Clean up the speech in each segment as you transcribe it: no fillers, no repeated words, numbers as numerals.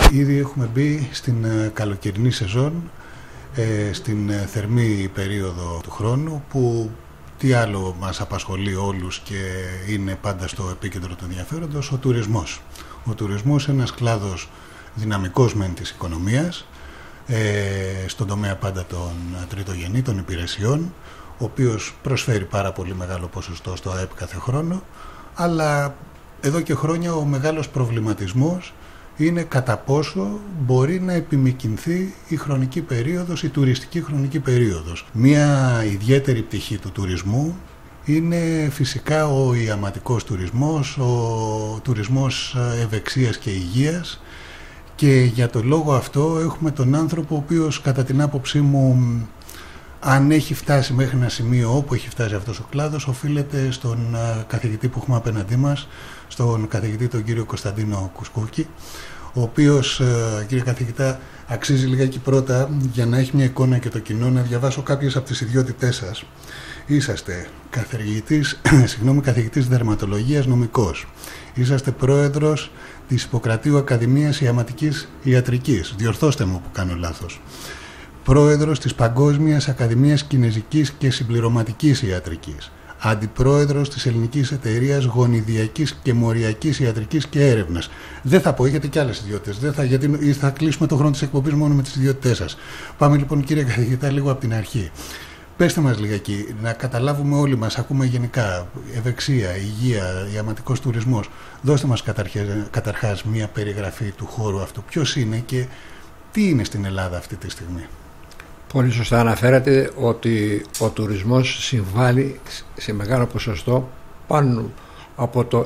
Ήδη έχουμε μπει στην καλοκαιρινή σεζόν, στην θερμή περίοδο του χρόνου, που τι άλλο μας απασχολεί όλους και είναι πάντα στο επίκεντρο του ενδιαφέροντος? Ο τουρισμός. Ο τουρισμός είναι ένας κλάδος δυναμικός μεν της οικονομίας, στον τομέα πάντα των τριτογενή, των υπηρεσιών, ο οποίος προσφέρει πάρα πολύ μεγάλο ποσοστό στο ΑΕΠ κάθε χρόνο, αλλά εδώ και χρόνια ο μεγάλος προβληματισμός είναι κατά πόσο μπορεί να επιμικινθεί η χρονική περίοδος, η τουριστική χρονική περίοδος. Μία ιδιαίτερη πτυχή του τουρισμού είναι φυσικά ο ιαματικός τουρισμός, ο τουρισμός ευεξίας και υγείας, και για τον λόγο αυτό έχουμε τον άνθρωπο ο οποίος κατά την άποψή μου, αν έχει φτάσει μέχρι ένα σημείο όπου έχει φτάσει αυτός ο κλάδος, οφείλεται στον καθηγητή που έχουμε απέναντί μας, στον καθηγητή τον κύριο Κωνσταντίνο Κουσκούκη, ο οποίος, κύριε καθηγητά, αξίζει λιγάκι πρώτα, για να έχει μια εικόνα και το κοινό, να διαβάσω κάποιες από τις ιδιότητές σας. Είσαστε καθηγητής δερματολογίας, νομικός. Είσαστε πρόεδρος της Ιπποκρατίου Ακαδημίας Ιαματικής Ιατρικής. Διορθώστε μου που κάνω λάθος. Πρόεδρος της Παγκόσμιας Ακαδημίας Κινεζικής και Συμπληρωματικής Ιατρικής. Αντιπρόεδρος της Ελληνικής Εταιρείας Γονιδιακής και Μοριακής Ιατρικής και Έρευνας. Δεν θα πω, έχετε και άλλες ιδιότητες, γιατί θα κλείσουμε το χρόνο της εκπομπής μόνο με τις ιδιότητές σας. Πάμε λοιπόν, κύριε καθηγητά, λίγο από την αρχή. Πέστε μας λιγάκι, να καταλάβουμε όλοι μας, ακούμε γενικά ευεξία, υγεία, ιαματικός τουρισμός. Δώστε μας καταρχάς μια περιγραφή του χώρου αυτού. Ποιος είναι και τι είναι στην Ελλάδα αυτή τη στιγμή? Πολύ σωστά αναφέρατε ότι ο τουρισμός συμβάλλει σε μεγάλο ποσοστό, πάνω από το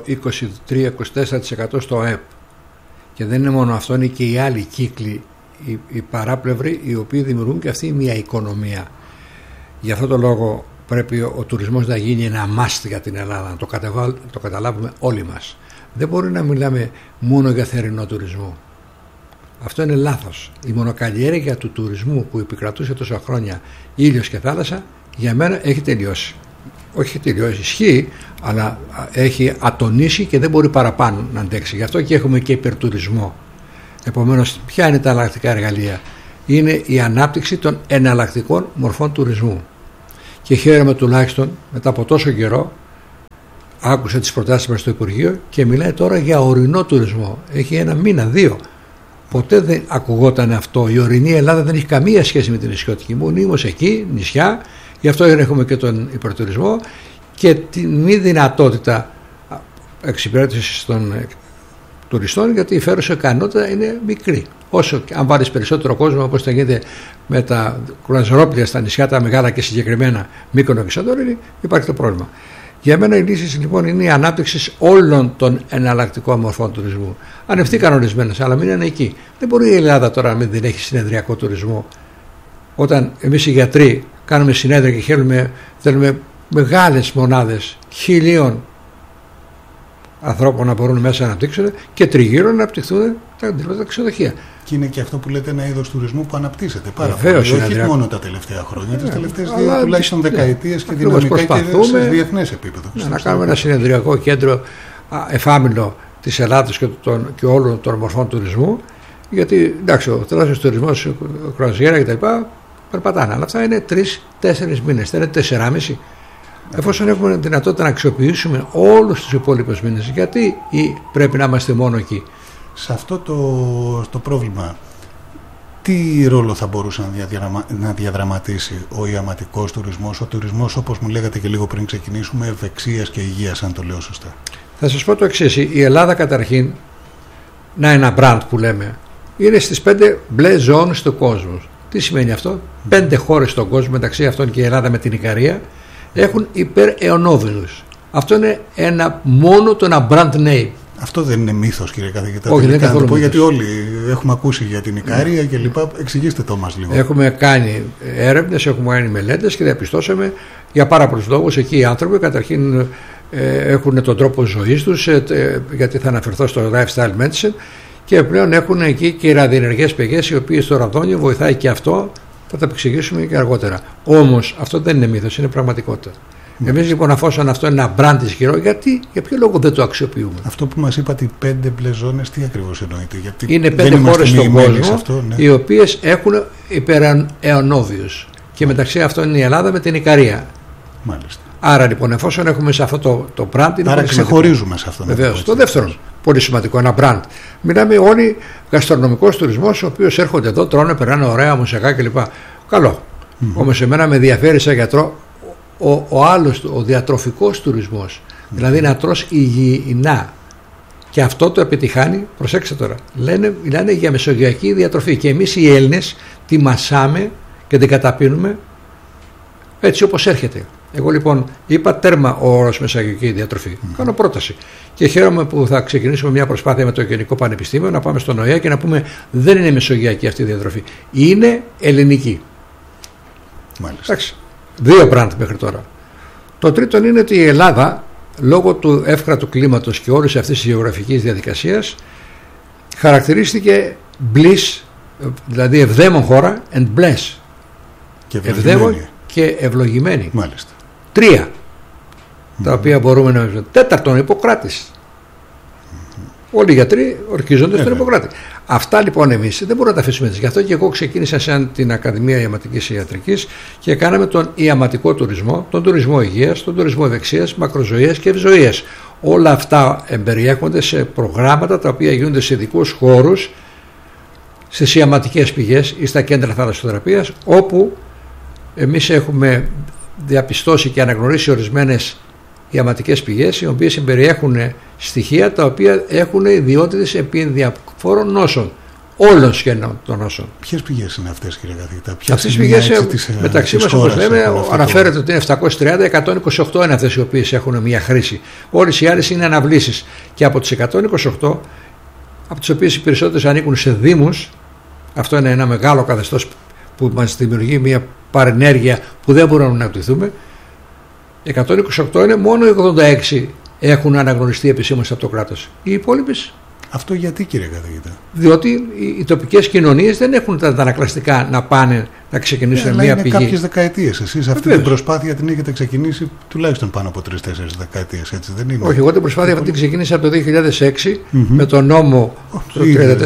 23-24% στο ΑΕΠ. Και δεν είναι μόνο αυτό, είναι και οι άλλοι κύκλοι, οι παράπλευροι, οι οποίοι δημιουργούν και αυτή μια οικονομία. Γι' αυτό το λόγο πρέπει ο τουρισμός να γίνει ένα must για την Ελλάδα, να το καταλάβουμε όλοι μας. Δεν μπορεί να μιλάμε μόνο για θερινό τουρισμό. Αυτό είναι λάθος. Η μονοκαλλιέργεια του τουρισμού που επικρατούσε τόσα χρόνια, ήλιος και θάλασσα, για μένα έχει τελειώσει. Όχι τελειώσει, ισχύει, αλλά έχει ατονίσει και δεν μπορεί παραπάνω να αντέξει. Γι' αυτό και έχουμε και υπερτουρισμό. Επομένως, ποια είναι τα εναλλακτικά εργαλεία? Είναι η ανάπτυξη των εναλλακτικών μορφών τουρισμού. Και χαίρομαι τουλάχιστον μετά από τόσο καιρό, άκουσα τις προτάσεις μας στο Υπουργείο και μιλάει τώρα για ορεινό τουρισμό. Έχει ένα μήνα, 2. Ποτέ δεν ακουγόταν αυτό. Η ορεινή Ελλάδα δεν έχει καμία σχέση με την νησιώτικη. Μονίμως εκεί, νησιά, γι' αυτό έχουμε και τον υπερτουρισμό και τη μη δυνατότητα εξυπηρέτησης των τουριστών, γιατί η φέρουσα ικανότητα είναι μικρή. Όσο αν βάλεις περισσότερο κόσμο, όπως θα γίνεται με τα κρουαζιερόπλια στα νησιά τα μεγάλα και συγκεκριμένα Μύκονο και Σαντορίνη, υπάρχει το πρόβλημα. Για μένα η λύση λοιπόν είναι η ανάπτυξη όλων των εναλλακτικών μορφών τουρισμού. Ανευθήκαν ορισμένες, αλλά μην είναι εκεί. Δεν μπορεί η Ελλάδα τώρα να μην έχει συνεδριακό τουρισμό. Όταν εμείς οι γιατροί κάνουμε συνέδρια και θέλουμε μεγάλες μονάδες 1.000 ανθρώπων να μπορούν μέσα να αναπτύξουν και τριγύρω να αναπτυχθούν τα ξενοδοχεία. Και είναι και αυτό που λέτε ένα είδος τουρισμού που αναπτύσσεται πάρα πολύ. Όχι μόνο τα τελευταία χρόνια, τις τελευταίες τουλάχιστον δεκαετίες και δυναμικά και σε διεθνές επίπεδο. Να κάνουμε ένα συνεδριακό κέντρο εφάμιλο της Ελλάδας και όλων των μορφών τουρισμού, γιατί εντάξει, ο τεράστιος τουρισμός, ο κρουαζιέρα κτλ. Περπατάνε, αλλά αυτά είναι 3-4 μήνες, δεν είναι 4,5. Εφόσον έχουμε δυνατότητα να αξιοποιήσουμε όλους τους υπόλοιπους μήνες, γιατί πρέπει να είμαστε μόνο εκεί? Σε αυτό το πρόβλημα, τι ρόλο θα μπορούσε να διαδραματίσει ο ιαματικός τουρισμός, ο τουρισμός, όπως μου λέγατε και λίγο πριν ξεκινήσουμε, ευεξίας και υγείας, αν το λέω σωστά? Θα σας πω το εξής. Η Ελλάδα καταρχήν, να ένα brand που λέμε, είναι στις 5 μπλε ζώνες του κόσμου. Τι σημαίνει αυτό? 5 χώρες στον κόσμο, μεταξύ αυτών και η Ελλάδα με την Ικαρία, έχουν υπεραιωνόβινους. Αυτό είναι μόνο ένα brand name. Αυτό δεν είναι μύθος, κύριε καθηγητά? Όχι, δεν είναι καθόλου μύθος. Γιατί όλοι έχουμε ακούσει για την Ικαρία και λοιπά. Εξηγήστε το μας λίγο. Έχουμε κάνει έρευνες, έχουμε κάνει μελέτες και διαπιστώσαμε για πάρα πολλούς λόγους. Εκεί οι άνθρωποι καταρχήν έχουν τον τρόπο ζωής τους, γιατί θα αναφερθώ στο lifestyle medicine, και πλέον έχουν εκεί και οι ραδιενεργές πηγές, οι οποίες στο ραδόνιο βοηθάει και αυτό. Θα τα εξηγήσουμε και αργότερα. Όμως αυτό δεν είναι μύθος, είναι πραγματικότητα. Εμείς λοιπόν, αφόσον αυτό είναι ένα brand ισχυρό, για ποιο λόγο δεν το αξιοποιούμε? Αυτό που μας είπατε, οι 5 μπλε ζώνες, τι ακριβώς εννοείται? Γιατί είναι 5 χώρες στον κόσμο, οι οποίες έχουν υπεραιωνόβιους. Και μεταξύ αυτών είναι η Ελλάδα με την Ικαρία. Μάλιστα. Άρα λοιπόν, εφόσον έχουμε σε αυτό το brand. Άρα ξεχωρίζουμε σε αυτό. Βεβαίως. Το δεύτερο, πολύ σημαντικό, ένα brand. Μιλάμε όλοι γαστρονομικός τουρισμός, ο οποίος έρχονται εδώ, τρώνε, περνάνε ωραία μουσικά κλπ. Καλό. Όμως εμένα με ενδιαφέρει σαν γιατρό ο άλλος, ο διατροφικός τουρισμός. Δηλαδή να τρως υγιεινά. Και αυτό το επιτυχάνει, προσέξτε τώρα, μιλάνε για μεσογειακή διατροφή. Και εμείς οι Έλληνες τη μασάμε και την καταπίνουμε έτσι όπως έρχεται. Εγώ λοιπόν είπα τέρμα ο όρος μεσογειακή διατροφή. Κάνω πρόταση. Και χαίρομαι που θα ξεκινήσουμε μια προσπάθεια με το Γενικό Πανεπιστήμιο να πάμε στον ΟΗΕ και να πούμε δεν είναι μεσογειακή αυτή η διατροφή. Είναι ελληνική. Μάλιστα. Εντάξει. 2 brand μέχρι τώρα. Το τρίτο είναι ότι η Ελλάδα, λόγω του εύκρατου κλίματος και όλης αυτής της γεωγραφικής διαδικασίας, χαρακτηρίστηκε bliss, δηλαδή ευδαίμον χώρα and bless. Ευδαίμον και ευλογημένη. Μάλιστα. 3. Τα οποία μπορούμε να... Τέταρτον, Ιπποκράτης. Όλοι οι γιατροί ορκίζονται στον Ιπποκράτη. Αυτά λοιπόν εμείς δεν μπορούμε να τα αφήσουμε έτσι. Γι' αυτό και εγώ ξεκίνησα σαν την Ακαδημία Ιαματικής Ιατρικής και κάναμε τον ιαματικό τουρισμό, τον τουρισμό υγείας, τον τουρισμό ευεξίας, μακροζωίας και ευζωίας. Όλα αυτά εμπεριέχονται σε προγράμματα τα οποία γίνονται σε ειδικούς χώρους, στις ιαματικές πηγές ή στα κέντρα θαλασσοθεραπείας, όπου εμείς έχουμε διαπιστώσει και αναγνωρίσει ορισμένες ιαματικές πηγές, οι οποίες περιέχουν στοιχεία τα οποία έχουν ιδιότητες επί διαφόρων νόσων, όλων σχεδόν των νόσων. Ποιες πηγές είναι αυτές, κύριε καθηγητά? Αυτές τις πηγές μεταξύ μας, όπως λέμε, αναφέρεται ότι είναι 730-128 είναι αυτές οι οποίες έχουν μια χρήση. Όλες οι άλλες είναι αναβλήσεις. Και από τις 128, από τις οποίες οι περισσότερες ανήκουν σε δήμους, αυτό είναι ένα μεγάλο καθεστώς που μας δημιουργεί μια παρενέργεια που δεν μπορούμε να αναπτυχθούμε. 128 είναι, μόνο 86 έχουν αναγνωριστεί επισήμως από το κράτος. Οι υπόλοιπες. Αυτό γιατί, κύριε καθηγητά? Διότι οι τοπικές κοινωνίες δεν έχουν τα ανακλαστικά να πάνε να ξεκινήσουν μια πηγή. Κάποιες δεκαετίες. Εσείς αυτή την προσπάθεια την έχετε ξεκινήσει τουλάχιστον πάνω από 3-4 δεκαετίες, έτσι δεν είναι? Όχι, εγώ την προσπάθεια αυτή την ξεκίνησα από το 2006 με τον νόμο του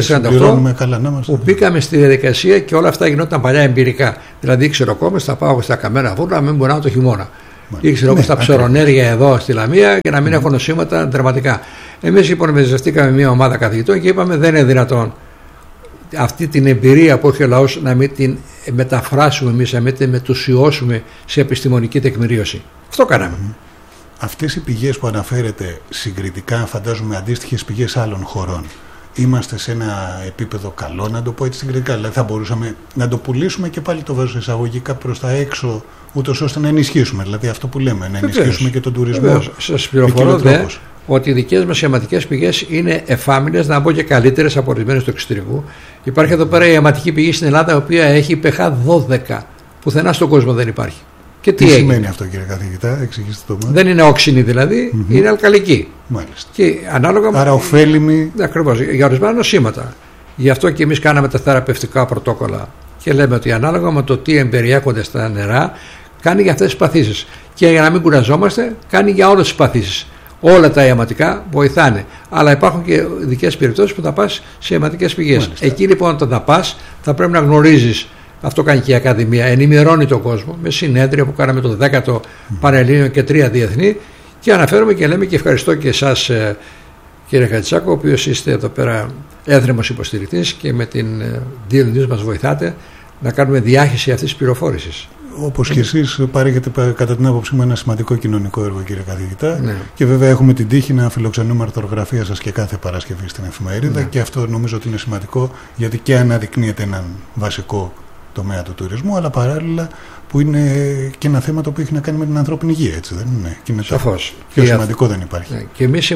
3448 που μπήκαμε στη διαδικασία και όλα αυτά γινόταν παλιά εμπειρικά. Δηλαδή ήξερα κόμμες, θα πάω στα καμένα βούρνα να μην μπορώ το χειμώνα. Ήξερα όπως τα ψωρονέρια εδώ στη Λαμία και να μην έχω νοσήματα δραματικά. Εμείς λοιπόν μεζευτήκαμε μια ομάδα καθηγητών και είπαμε δεν είναι δυνατόν αυτή την εμπειρία που έχει ο λαός να μην την μεταφράσουμε εμείς, να μην την μετουσιώσουμε σε επιστημονική τεκμηρίωση. Αυτό κάναμε. Αυτές οι πηγές που αναφέρετε συγκριτικά, φαντάζομαι αντίστοιχες πηγές άλλων χωρών, είμαστε σε ένα επίπεδο καλό, να το πω έτσι συγκριτικά? Δηλαδή θα μπορούσαμε να το πουλήσουμε και πάλι το βάζω εισαγωγικά προς τα έξω, ούτως ώστε να ενισχύσουμε, δηλαδή αυτό που λέμε, να ενισχύσουμε και τον τουρισμό. Σας πληροφορώ ότι οι δικές μας ιαματικές πηγές είναι εφάμιλες, να πω και καλύτερες από ορισμένες του εξωτερικού. Υπάρχει εδώ πέρα η ιαματική πηγή στην Ελλάδα, η οποία έχει pH 12. Πουθενά στον κόσμο δεν υπάρχει. Και τι σημαίνει αυτό, κύριε καθηγητά, εξηγήστε το μας. Δεν είναι όξινη δηλαδή, είναι αλκαλική. Μάλιστα. Και ανάλογα, άρα ωφέλιμη. Ακριβώς, για ορισμένα νοσήματα. Γι' αυτό και εμείς κάναμε τα θεραπευτικά πρωτόκολλα και λέμε ότι ανάλογα με το τι εμπεριέχονται στα νερά, κάνει για αυτές τις παθήσεις. Και για να μην κουραζόμαστε, κάνει για όλες τις παθήσεις. Όλα τα ιαματικά βοηθάνε. Αλλά υπάρχουν και ειδικές περιπτώσεις που θα πας σε ιαματικές πηγές. Μάλιστα. Εκεί λοιπόν όταν θα πας, θα πρέπει να γνωρίζεις. Αυτό κάνει και η Ακαδημία. Ενημερώνει τον κόσμο με συνέδρια που κάναμε το 10ο Πανελλήνιο και 3 διεθνή. Και αναφέρομαι και λέμε και ευχαριστώ και εσάς, κύριε Χατζησάκο, ο οποίος είστε εδώ πέρα έθρεμος υποστηρικτής και με την Deal News μας βοηθάτε να κάνουμε διάχυση αυτής της πληροφόρησης. Όπως και εσείς παρέχετε κατά την άποψή μου ένα σημαντικό κοινωνικό έργο, κύριε καθηγητά. Ναι. Και βέβαια έχουμε την τύχη να φιλοξενούμε αρθρογραφία σας και κάθε Παρασκευή στην εφημερίδα. Ναι. Και αυτό νομίζω ότι είναι σημαντικό, γιατί και αναδεικνύεται έναν βασικό τομέα του τουρισμού, αλλά παράλληλα που είναι και ένα θέμα το οποίο έχει να κάνει με την ανθρώπινη υγεία, έτσι δεν είναι? Και είναι σαφώς. Πιο σημαντικό δεν υπάρχει. Ναι. Και εμείς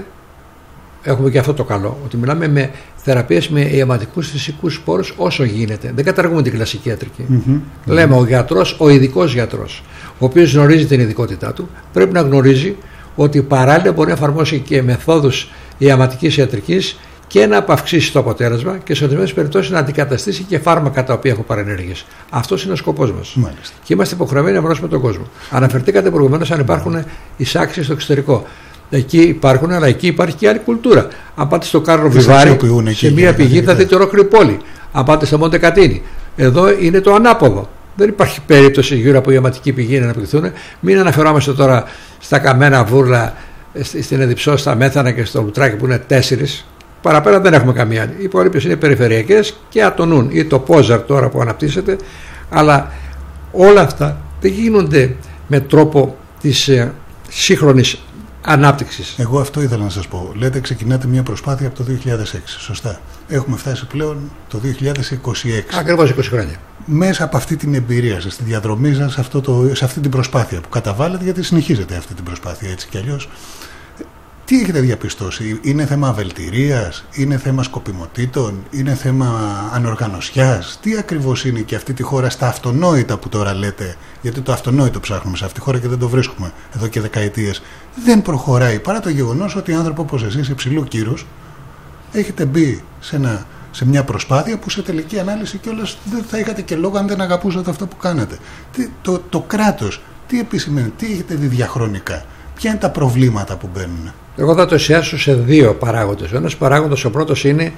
έχουμε και αυτό το καλό, ότι μιλάμε με θεραπείες με ιαματικούς φυσικούς σπόρους όσο γίνεται. Δεν καταργούμε την κλασική ιατρική. Λέμε ο γιατρός, ο ειδικός γιατρός, ο οποίος γνωρίζει την ειδικότητά του, πρέπει να γνωρίζει ότι παράλληλα μπορεί να εφαρμόσει και μεθόδους ιαματικής ιατρικής και να απαυξήσει το αποτέλεσμα και σε ορισμένες περιπτώσεις να αντικαταστήσει και φάρμακα τα οποία έχουν παρενέργειες. Αυτός είναι ο σκοπός μας. Μάλιστα. Και είμαστε υποχρεωμένοι να βρώσουμε τον κόσμο. Αναφερθήκατε προηγουμένως αν υπάρχουν εισάξεις στο εξωτερικό. Εκεί υπάρχουν, αλλά εκεί υπάρχει και άλλη κουλτούρα. Αν πάτε στο Κάρλο Βιβάρι, σε μία πηγή θα δείτε ολόκληρη πόλη. Αν πάτε στο Μοντε Κατίνι, εδώ είναι το ανάποδο. Δεν υπάρχει περίπτωση γύρω από ιαματική πηγή να αναπτυχθούν. Μην αναφερόμαστε τώρα στα καμένα βούρλα, στην Εδιψό, στα Μέθανα και στο Λουτράκι που είναι 4. Παραπέρα δεν έχουμε καμία. Οι υπόλοιπες είναι περιφερειακές και ατονούν, ή το Πόζαρ τώρα που αναπτύσσεται. Αλλά όλα αυτά δεν γίνονται με τρόπο της σύγχρονης ανάπτυξης. Εγώ αυτό ήθελα να σας πω. Λέτε ξεκινάτε μια προσπάθεια από το 2006. Σωστά. Έχουμε φτάσει πλέον το 2026. Ακριβώς 20 χρόνια. Μέσα από αυτή την εμπειρία σας, στη διαδρομή σας, σε αυτή την προσπάθεια που καταβάλλετε, γιατί συνεχίζετε αυτή την προσπάθεια έτσι κι αλλιώς, τι έχετε διαπιστώσει? Είναι θέμα αβελτηρίας, είναι θέμα σκοπιμοτήτων, είναι θέμα ανοργανωσιάς? Τι ακριβώς είναι και αυτή τη χώρα στα αυτονόητα που τώρα λέτε? Γιατί το αυτονόητο ψάχνουμε σε αυτή τη χώρα και δεν το βρίσκουμε εδώ και δεκαετίες. Δεν προχωράει, παρά το γεγονός ότι άνθρωποι όπως εσείς, υψηλού κύρους, έχετε μπει σε μια προσπάθεια που σε τελική ανάλυση κιόλας δεν θα είχατε και λόγο αν δεν αγαπούσατε αυτό που κάνατε. Το κράτος, τι επισημαίνει, τι έχετε δει διαχρονικά? Ποια είναι τα προβλήματα που μπαίνουν? Εγώ θα το εστιάσω σε δύο παράγοντες. Ο ένας παράγοντας, ο πρώτος, είναι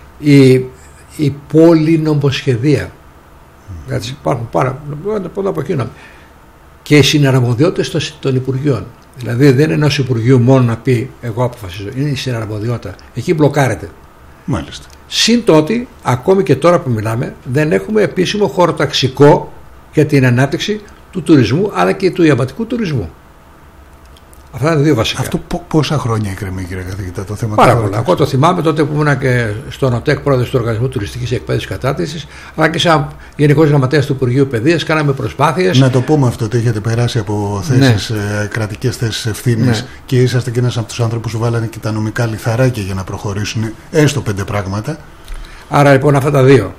η πολυνομοσχεδία. Υπάρχουν πολλά από εκείνο. Και οι συναρμοδιότητες των Υπουργείων. Δηλαδή δεν είναι ενός Υπουργείου μόνο να πει εγώ αποφασίζω. Είναι η συναρμοδιότητα. Εκεί μπλοκάρεται. Μάλιστα. Συν το ότι ακόμη και τώρα που μιλάμε δεν έχουμε επίσημο χωροταξικό για την ανάπτυξη του τουρισμού αλλά και του ιαματικού τουρισμού. Αυτά είναι δύο βασικά. Αυτό πόσα χρόνια εκκρεμεί, κύριε καθηγητά, το θέμα? Πάρα πολλά. Εγώ το θυμάμαι τότε που ήμουν και στον ΟΤΕΚ, πρόεδρος του Οργανισμού Τουριστικής Εκπαίδευσης Κατάρτισης, αλλά και σαν Γενικός Γραμματέας του Υπουργείου Παιδείας. Κάναμε προσπάθειες. Να το πούμε αυτό, ότι έχετε περάσει από θέσεις, κρατικές θέσεις ευθύνης, και είσαστε και ένας από τους άνθρωπους που βάλανε και τα νομικά λιθαράκια για να προχωρήσουν έστω 5 πράγματα. Άρα λοιπόν αυτά τα δύο.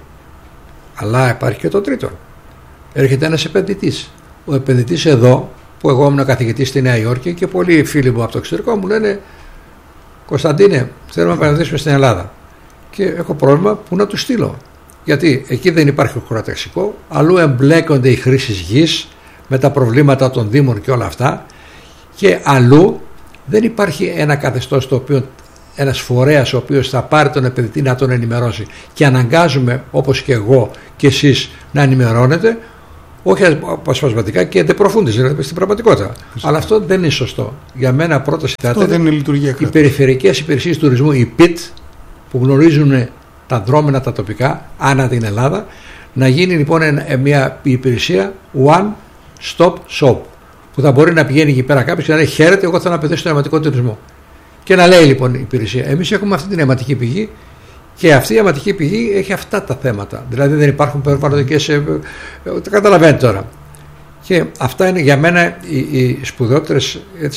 Αλλά υπάρχει και το τρίτο. Έρχεται ένας επενδυτής. Ο επενδυτής εδώ, που εγώ ήμουν καθηγητής στη Νέα Υόρκη και πολλοί φίλοι μου από το εξωτερικό μου λένε Κωνσταντίνε, θέλουμε να επενδύσουμε στην Ελλάδα και έχω πρόβλημα που να του στείλω, γιατί εκεί δεν υπάρχει χωροταξικό, αλλού εμπλέκονται οι χρήσεις γης με τα προβλήματα των δήμων και όλα αυτά, και αλλού δεν υπάρχει ένα καθεστώς το οποίο, ένας φορέας ο οποίος θα πάρει τον επενδυτή να τον ενημερώσει, και αναγκάζουμε όπως και εγώ και εσείς να ενημερώνετε, όχι αποσπασματικά και εντεπροφούντες, δηλαδή στην πραγματικότητα. Αλλά αυτό δεν είναι σωστό. Για μένα πρόταση θα ήταν οι περιφερειακές υπηρεσίες τουρισμού, οι ΠΙΤ, που γνωρίζουν τα δρόμενα τα τοπικά ανά την Ελλάδα, να γίνει λοιπόν μια υπηρεσία one stop shop, που θα μπορεί να πηγαίνει εκεί πέρα κάποιος και να λέει χαίρετε, εγώ θέλω να επενδύσω στον αιματικό τουρισμό. Και να λέει λοιπόν η υπηρεσία, εμείς έχουμε αυτή την αιματική πηγή και αυτή η αιματική πηγή έχει αυτά τα θέματα. Δηλαδή δεν υπάρχουν περιβαλλοντικές. Το καταλαβαίνετε τώρα. Και αυτά είναι για μένα οι σπουδαιότερες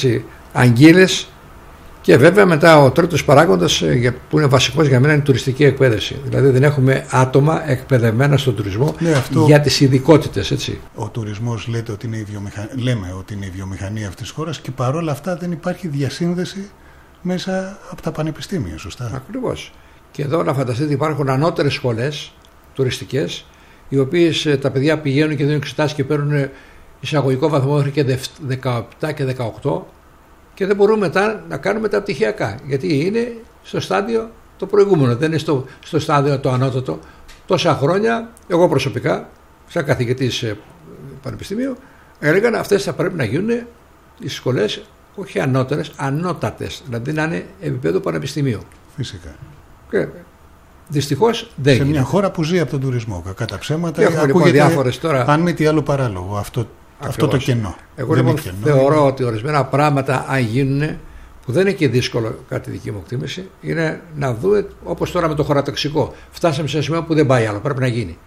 αγγείλες. Και βέβαια μετά ο τρίτος παράγοντας που είναι βασικός για μένα είναι η τουριστική εκπαίδευση. Δηλαδή δεν έχουμε άτομα εκπαιδευμένα στον τουρισμό για τις ειδικότητες. Έτσι. Ο τουρισμός λέμε ότι είναι η βιομηχανία αυτής της χώρας, και παρόλα αυτά δεν υπάρχει διασύνδεση μέσα από τα πανεπιστήμια, σωστά? Ακριβώς. Και εδώ να φανταστείτε υπάρχουν ανώτερες σχολές τουριστικές, οι οποίες τα παιδιά πηγαίνουν και δίνουν εξετάσεις και παίρνουν εισαγωγικό βαθμό μέχρι και 17 και 18, και δεν μπορούν μετά να κάνουμε τα πτυχιακά, γιατί είναι στο στάδιο το προηγούμενο, δεν είναι στο στάδιο το ανώτατο. Τόσα χρόνια εγώ προσωπικά σαν καθηγητής πανεπιστημίου έλεγαν αυτές θα πρέπει να γίνουν οι σχολές όχι ανώτερες, ανώτατες, δηλαδή να είναι επίπεδο πανεπιστημίου. Φυσικά. Και δυστυχώς δεν σε γίνεται. μια χώρα που ζει από τον τουρισμό, κατά ψέματα, έχουμε λοιπόν διάφορες τώρα. Αν μη τι άλλο παράλογο αυτό το κενό. Εγώ λοιπόν θεωρώ ότι ορισμένα πράγματα αν γίνουν, που δεν είναι και δύσκολο κατά τη δική μου εκτίμηση, είναι να δούμε, όπως τώρα με το χωροταξικό. Φτάσαμε σε ένα σημείο που δεν πάει άλλο, πρέπει να γίνει.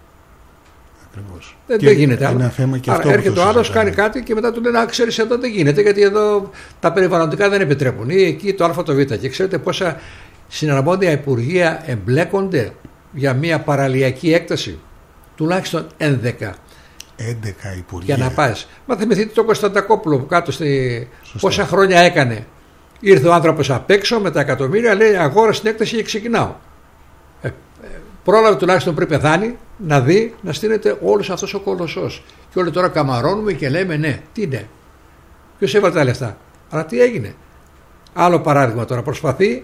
Ακριβώς. Δεν γίνεται άλλο. Θέμα και άρα έρχεται ο άλλος, κάνει κάτι και μετά του λένε ξέρεις, εδώ δεν γίνεται, γιατί εδώ τα περιβαλλοντικά δεν επιτρέπουν, ή εκεί το Α το Β. Και ξέρετε πόσα συναρμόδια υπουργεία εμπλέκονται για μια παραλιακή έκταση? Τουλάχιστον 11 υπουργεία. Για να πας. Μα θυμηθείτε τον Κωνσταντακόπουλο που κάτω πόσα χρόνια έκανε Ήρθε ο άνθρωπος απ' έξω με τα εκατομμύρια, λέει αγόρασε την έκταση και ξεκινάω. Πρόλαβε τουλάχιστον πριν πεθάνει να δει να στείνεται όλος αυτός ο κολοσσός. Και όλοι τώρα καμαρώνουμε και λέμε ναι, τι ναι. Ποιος έβαλε τα λεφτά. Αλλά τι έγινε. Άλλο παράδειγμα τώρα, προσπαθεί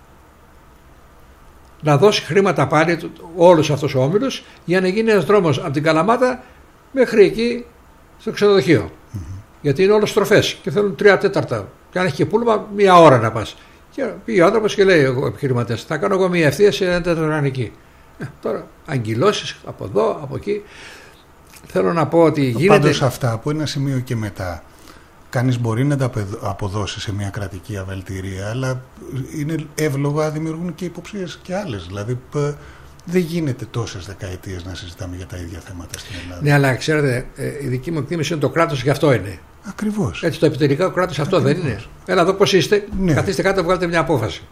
να δώσει χρήματα πάλι όλος αυτός ο όμιλος για να γίνει ένας δρόμος από την Καλαμάτα μέχρι εκεί στο ξενοδοχείο. Γιατί είναι όλες στροφές και θέλουν 3/4. Και αν έχει και πούλμα, 1 ώρα να πας. Και πήγε ο άνθρωπος και λέει: ο επιχειρηματίας, θα κάνω εγώ μια ευθεία σε 1 τέταρτο εκεί. Τώρα, αγκυλώσεις από εδώ, από εκεί. Θέλω να πω ότι γίνεται. Πάντως αυτά από ένα σημείο και μετά. Κανείς μπορεί να τα αποδώσει σε μια κρατική αβελτηρία, αλλά είναι εύλογα, δημιουργούν και υποψίες και άλλες. Δηλαδή, δεν γίνεται τόσες δεκαετίες να συζητάμε για τα ίδια θέματα στην Ελλάδα. Ναι, αλλά ξέρετε, η δική μου εκτίμηση είναι το κράτος γι' αυτό είναι. Ακριβώς. Έτσι, το επιτελικό κράτος αυτό δεν είναι. Έλα εδώ πώς είστε, ναι. Καθίστε κάτω, βγάλετε μια απόφαση.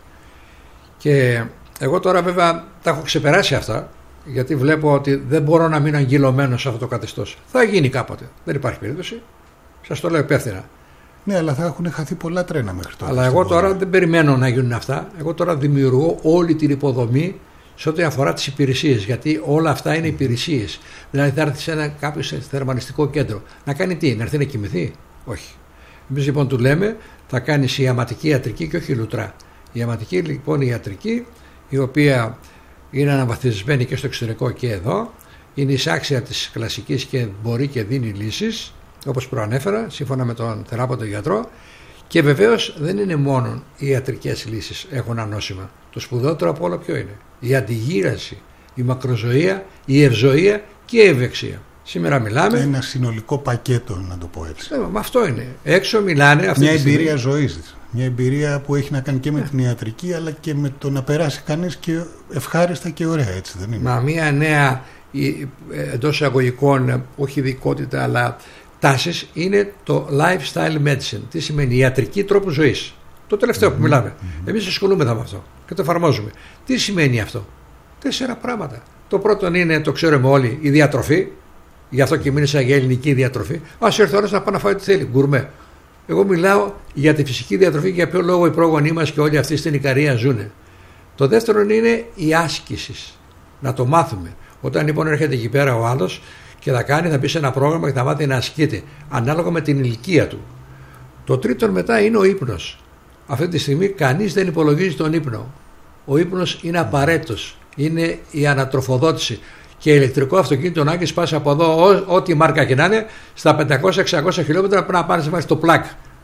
Και εγώ τώρα βέβαια τα έχω ξεπεράσει αυτά, γιατί βλέπω ότι δεν μπορώ να μείνω αγγυλωμένος σε αυτό το καθεστώς. Θα γίνει κάποτε. Δεν υπάρχει περίπτωση. Σας το λέω υπεύθυνα. Ναι, αλλά θα έχουν χαθεί πολλά τρένα μέχρι τώρα. Αλλά εγώ τώρα δεν περιμένω να γίνουν αυτά. Εγώ τώρα δημιουργώ όλη την υποδομή σε ό,τι αφορά τις υπηρεσίες. Γιατί όλα αυτά είναι υπηρεσίες. Δηλαδή θα έρθει σε κάποιο θερμανιστικό κέντρο. Να κάνει τι, να έρθει να κοιμηθεί. Όχι. Εμείς λοιπόν του λέμε θα κάνεις ιαματική ιατρική και όχι λουτρά. Η ιαματική λοιπόν ιατρική, η οποία είναι αναβαθμισμένη και στο εξωτερικό και εδώ, είναι εισάξια της κλασικής και μπορεί και δίνει λύσεις, όπως προανέφερα, σύμφωνα με τον θεράποντα γιατρό. Και βεβαίως δεν είναι μόνο οι ιατρικές λύσεις έχουν ανώσιμα. Το σπουδαιότερο από όλα ποιο είναι? Η αντιγύραση, η μακροζωία, η ευζωία και η ευεξία. Σήμερα μιλάμε. Ένα συνολικό πακέτο, να το πω έτσι. Με αυτό είναι. Έξω μιλάνε αυτή μια εμπειρία ζωής. Μια εμπειρία που έχει να κάνει και με την ιατρική, αλλά και με το να περάσει κανείς και ευχάριστα και ωραία, έτσι δεν είναι? Μα μια νέα εντός εισαγωγικών, όχι ειδικότητα, αλλά τάσεις είναι το lifestyle medicine. Τι σημαίνει? Ιατρική τρόπου ζωής. Το τελευταίο που μιλάμε. Εμείς ασχολούμεθα με αυτό και το εφαρμόζουμε. Τι σημαίνει αυτό? 4 πράγματα. Το πρώτο είναι, το ξέρουμε όλοι, η διατροφή. Γι' αυτό και μίλησα για ελληνική διατροφή. Ας έρθει ώρα να πάει να φάει ό,τι θέλει. Γκουρμέ. Εγώ μιλάω για τη φυσική διατροφή, για ποιο λόγο οι πρόγονοί μας και όλοι αυτοί στην Ικαρία ζουνε. Το δεύτερο είναι η άσκηση. Να το μάθουμε. Όταν λοιπόν έρχεται εκεί πέρα ο άλλος και θα μπει σε ένα πρόγραμμα και θα μάθει να ασκείται ανάλογα με την ηλικία του. Το τρίτο μετά είναι ο ύπνος. Αυτή τη στιγμή κανείς δεν υπολογίζει τον ύπνο. Ο ύπνος είναι απαραίτητος. Είναι η ανατροφοδότηση. Και ηλεκτρικό αυτοκίνητο να έχεις πάσει από εδώ, ό,τι μάρκα και να είναι, στα 500-600 χιλιόμετρα πρέπει να πάρεις μέσα στο πλάκ.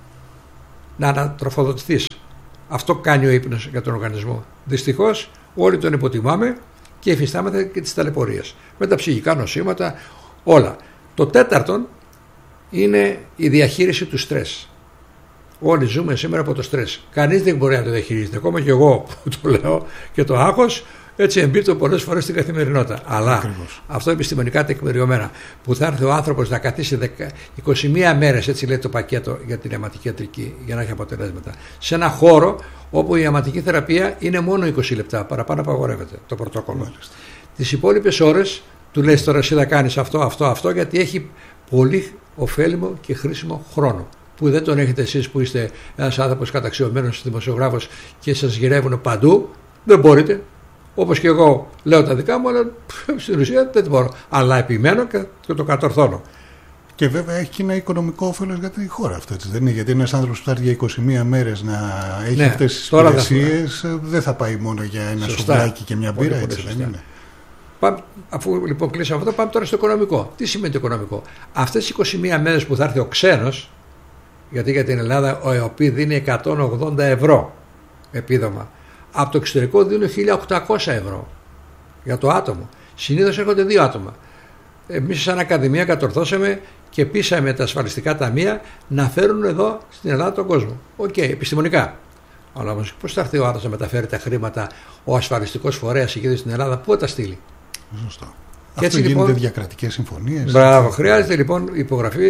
Να ανατροφοδοτηθείς. Αυτό κάνει ο ύπνος για τον οργανισμό. Δυστυχώς όλοι τον υποτιμάμε και υφιστάμεθα και τις ταλαιπωρίες. Με τα ψυχικά νοσήματα, όλα. Το τέταρτον είναι η διαχείριση του στρες. Όλοι ζούμε σήμερα από το στρες. Κανείς δεν μπορεί να το διαχειρίζεται. Ακόμα και εγώ που το λέω και το άγχος. Έτσι εμπίπτω πολλές φορές στην καθημερινότητα. Αλλά Ακριβώς. αυτό επιστημονικά τεκμηριωμένα, που θα έρθει ο άνθρωπος να καθίσει 21 μέρες, έτσι λέει το πακέτο για την αιματική ιατρική, για να έχει αποτελέσματα, σε ένα χώρο όπου η αιματική θεραπεία είναι μόνο 20 λεπτά, παραπάνω απαγορεύεται το πρωτόκολλο. Τις υπόλοιπες ώρες του λες τώρα εσύ θα κάνεις αυτό, γιατί έχει πολύ ωφέλιμο και χρήσιμο χρόνο. Που δεν τον έχετε εσείς που είστε ένας άνθρωπος καταξιωμένος δημοσιογράφος και σας γυρεύουν παντού, δεν μπορείτε. Όπως και εγώ λέω τα δικά μου, αλλά στην ουσία δεν μπορώ. Αλλά επιμένω και το κατορθώνω. Και βέβαια έχει και ένα οικονομικό όφελος για τη χώρα αυτό, έτσι δεν είναι? Γιατί ένας άνθρωπος που θα έρθει για 21 μέρες να έχει αυτές τις υπηρεσίες δεν θα πάει μόνο για ένα σουβλάκι και μια μπύρα, έτσι δεν είναι? Αφού λοιπόν κλείσαμε αυτό, πάμε τώρα στο οικονομικό. Τι σημαίνει το οικονομικό? Αυτές τις 21 μέρες που θα έρθει ο ξένος, γιατί για την Ελλάδα ο ΕΟΠΗ δίνει 180 ευρώ επίδομα. Από το εξωτερικό δίνουν 1.800 ευρώ για το άτομο. Συνήθως έρχονται 2 άτομα. Εμείς σαν Ακαδημία κατορθώσαμε και πείσαμε τα ασφαλιστικά ταμεία να φέρουν εδώ στην Ελλάδα τον κόσμο. Οκ, επιστημονικά. Αλλά όμως πώς θα έρθει ο άλλος να μεταφέρει τα χρήματα, ο ασφαλιστικός φορέας εκεί στην Ελλάδα, πού θα τα στείλει? Σωστό. Και αυτό γίνεται λοιπόν, διακρατικές συμφωνίες. Μπράβο, χρειάζεται λοιπόν υπογραφή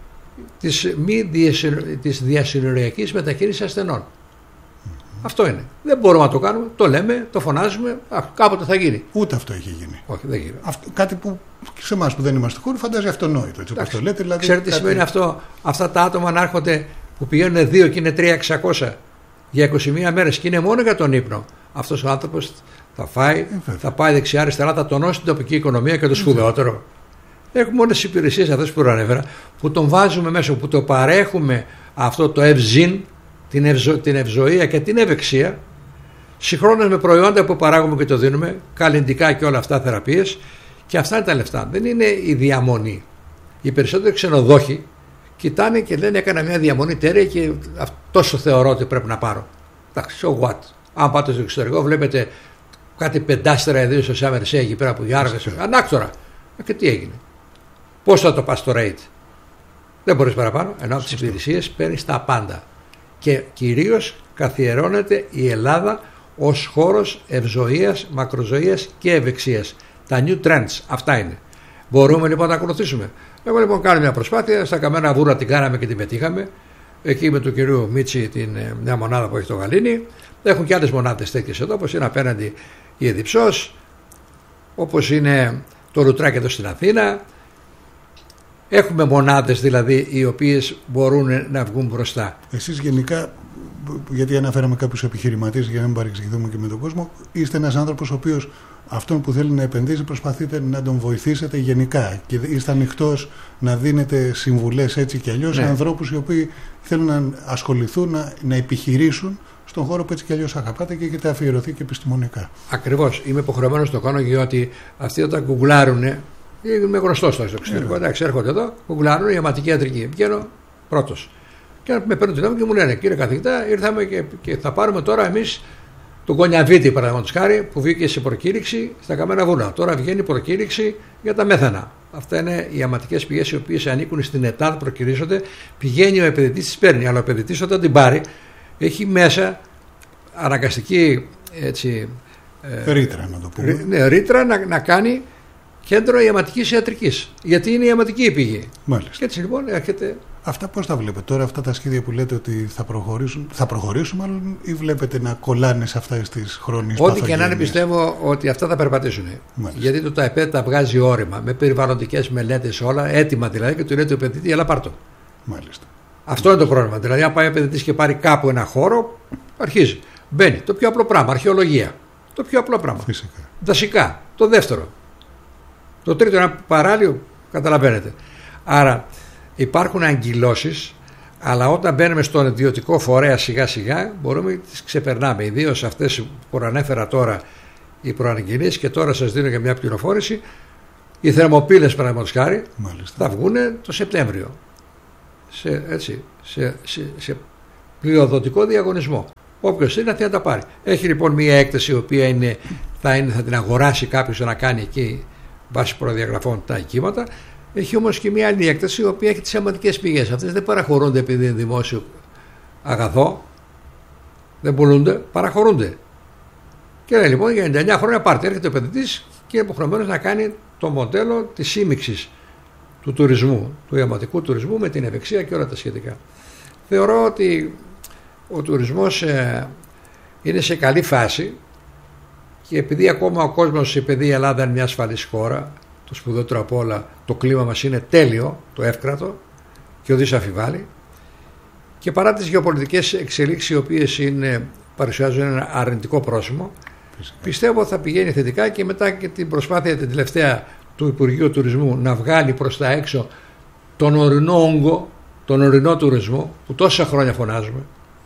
της διασυνοριακής μετακίνησης ασθενών. Αυτό είναι. Δεν μπορούμε να το κάνουμε, το λέμε, το φωνάζουμε, κάποτε θα γίνει. Ούτε αυτό έχει γίνει. Όχι, δεν γίνει. Κάτι που σε εμάς που δεν είμαστε χώροι φαντάζει αυτονόητο. Έτσι, όπως το λέτε, δηλαδή, ξέρετε τι σημαίνει αυτό? Αυτά τα άτομα να έρχονται που πηγαίνουν 2 και είναι 3.600 για 21 μέρες και είναι μόνο για τον ύπνο, αυτός ο άνθρωπος θα φάει, θα πάει δεξιά-αριστερά, θα τονώσει την τοπική οικονομία και το σπουδαιότερο. Έχουμε όλες τις υπηρεσίες αυτές που προανέφερα, που τον βάζουμε μέσα, που το παρέχουμε αυτό το ευζήν, την ευζοία και την ευεξία, συγχρόνως με προϊόντα που παράγουμε και το δίνουμε, καλλυντικά και όλα αυτά, θεραπείες, και αυτά είναι τα λεφτά. Δεν είναι η διαμονή. Οι περισσότεροι ξενοδόχοι κοιτάνε και λένε: έκανα μια διαμονή τέρια και τόσο θεωρώ ότι πρέπει να πάρω. Εντάξει, so what. Αν πάτε στο εξωτερικό, βλέπετε κάτι πεντάστερα εδίου στο Σάμερσέ εκεί πέρα που γιάργασε. Ανάκτορα. Και τι έγινε. Πώς θα το πας στο rate. Δεν μπορείς παραπάνω. Ενώ από τις υπηρεσίες παίρνεις τα πάντα. Και κυρίως καθιερώνεται η Ελλάδα ως χώρος ευζοίας, μακροζωίας και ευεξίας. Τα new trends. Αυτά είναι. Μπορούμε λοιπόν να ακολουθήσουμε. Εγώ λοιπόν κάνω μια προσπάθεια. Στα Καμένα Βούρα την κάναμε και την πετύχαμε. Εκεί με τον κύριο Μίτσι, μια μονάδα που έχει το Γαλήνη. Έχουν και άλλες μονάδες τέτοιες εδώ, όπως είναι απέναντι η Εδιψός, όπως είναι το Ρουτράκι εδώ στην Αθήνα. Έχουμε μονάδες δηλαδή οι οποίες μπορούν να βγουν μπροστά. Εσείς γενικά, γιατί αναφέραμε κάποιους επιχειρηματίες για να μην παρεξηγηθούμε και με τον κόσμο, είστε ένας άνθρωπος ο οποίος αυτόν που θέλει να επενδύσει προσπαθείτε να τον βοηθήσετε γενικά και είστε ανοιχτός να δίνετε συμβουλές έτσι και αλλιώς σε ανθρώπους οι οποίοι θέλουν να ασχοληθούν, να επιχειρήσουν στον χώρο που έτσι και αλλιώς αγαπάτε και έχετε αφιερωθεί και επιστημονικά. Ακριβώς. Είμαι υποχρεωμένος να το κάνω, γιατί αυτοί όταν κουγκλάρουν, είμαι γνωστός στο εξωτερικό, εντάξει, έρχονται εδώ, κουγκλάρουν η αιματική ιατρική. Βγαίνω πρώτος. Και με παίρνουν τηλέφωνο και μου λένε: κύριε καθηγητά, ήρθαμε και θα πάρουμε τώρα εμείς τον Κονιαβίτη, παραδείγματος χάρη, που βγήκε σε προκήρυξη στα Καμένα Βούνα. Τώρα βγαίνει προκήρυξη για τα μέθανα. Αυτά είναι οι αιματικές πηγές οι οποίες ανήκουν στην ΕΤΑΔ, προκυρίζονται. Πηγαίνει ο επενδυτής, τις παίρνει, αλλά ο επενδυτής όταν την πάρει έχει μέσα αναγκαστική έτσι, ρήτρα, να το πούμε. Ναι, ρήτρα να κάνει κέντρο αιματικής ιατρικής. Γιατί είναι η αιματική η πηγή. Μάλιστα. Και έτσι λοιπόν έρχεται. Αυτά πώς τα βλέπετε τώρα, αυτά τα σχέδια που λέτε ότι θα προχωρήσουν μάλλον, ή βλέπετε να κολλάνε σε αυτές τις χρόνιες παθογένειες? Ό,τι και να είναι, πιστεύω ότι αυτά θα περπατήσουν. Μάλιστα. Γιατί το ΤΑΕΠΕ τα βγάζει όρημα, με περιβαλλοντικές μελέτες όλα, έτοιμα δηλαδή, και του λέει το επενδυτή: έλα πάρ' το. Μάλιστα. Αυτό είναι το πρόβλημα. Δηλαδή, αν πάει ο επενδυτής και πάρει κάπου ένα χώρο, αρχίζει. Μπαίνει το πιο απλό πράγμα, αρχαιολογία. Το πιο απλό πράγμα. Φυσικά. Δασικά. Το δεύτερο. Το τρίτο είναι ένα παράλιο, καταλαβαίνετε. Άρα υπάρχουν αγκυλώσεις, αλλά όταν μπαίνουμε στον ιδιωτικό φορέα σιγά σιγά μπορούμε να τις ξεπερνάμε. Ιδίως αυτές που προανέφερα τώρα, οι προαναγγελίες, και τώρα σας δίνω για μια πληροφόρηση. Οι θερμοπύλες, παραδείγματος χάρη, θα βγουν το Σεπτέμβριο. Σε πληροδοτικό διαγωνισμό. Όποιος είναι θα τα πάρει. Έχει λοιπόν μια έκθεση η οποία θα την αγοράσει κάποιος να κάνει εκεί βάσει προδιαγραφών τα οικήματα. Έχει όμως και μια άλλη έκθεση η οποία έχει τις αιματικές πηγές. Αυτές δεν παραχωρούνται επειδή είναι δημόσιο αγαθό, δεν πουλούνται, παραχωρούνται. Και λέει λοιπόν για 99 χρόνια πάρτε. Έρχεται ο επενδυτής και είναι υποχρεωμένος να κάνει το μοντέλο της σύμμιξης του τουρισμού, του αιματικού τουρισμού με την ευεξία και όλα τα σχετικά. Θεωρώ ότι ο τουρισμός είναι σε καλή φάση, και επειδή ακόμα ο κόσμος, επειδή η Ελλάδα είναι μια ασφαλής χώρα, το σπουδαιότερο απ' όλα, το κλίμα μας είναι τέλειο, το εύκρατο και ουδής αφιβάλλει, και παρά τις γεωπολιτικές εξελίξεις οι οποίες παρουσιάζουν ένα αρνητικό πρόσημο, πιστεύω θα πηγαίνει θετικά, και μετά και την προσπάθεια την τελευταία του Υπουργείου Τουρισμού να βγάλει προς τα έξω τον ορεινό όγκο, τον ορεινό τουρισμό που τόσα χρόνια φωνάζουμε.